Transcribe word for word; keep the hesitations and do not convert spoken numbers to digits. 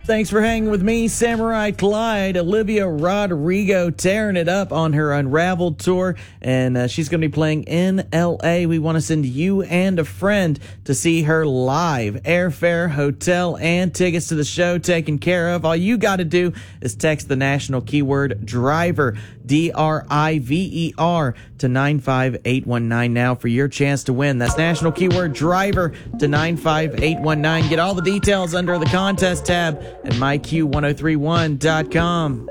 Thanks for hanging with me, Samurai Clyde. Olivia Rodrigo tearing it up on her Unraveled tour, and uh, she's going to be playing in L A. We want to send you and a friend to see her live. Airfare, hotel, and tickets to the show taken care of. All you got to do is text the national keyword DRIVER, D R I V E R, to nine five eight one nine now for your chance to win. That's national keyword DRIVER to nine five eight one nine. Get all the details under the contest tab at my q ten thirty-one dot com.